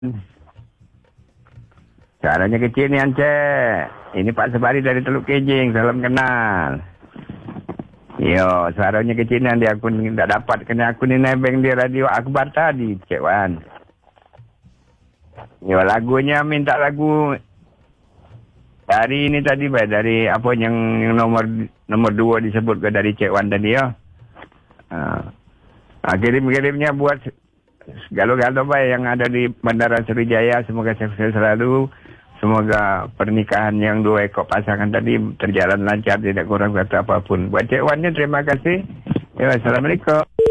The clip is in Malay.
Caranya kecil ni Encik. Ini Pak Sebari dari Teluk Kejing. Salam kenal. Yo, suaranya kecil ni dia akun tak dapat kena akun ni nebeng di Radio Akbar tadi, Cik Wan. Yo, lagunya minta lagu dari ini tadi, baik dari apa yang nomor 2 disebut ke dari Cik Wan tadi ya. Kirim-kirimnya buat galo-galo baik yang ada di Bandara Sriwijaya. Semoga sukses selalu. Semoga pernikahan yang 2 ekor pasangan tadi berjalan lancar, tidak kurang kata apapun. Buat Cik Wan ni terima kasih. Ya, Assalamualaikum.